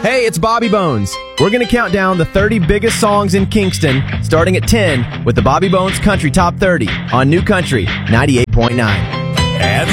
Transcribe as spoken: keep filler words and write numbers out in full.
Hey, it's Bobby Bones. We're going to count down the thirty biggest songs in Kingston, starting at ten with the Bobby Bones Country Top thirty on New Country ninety-eight point nine. And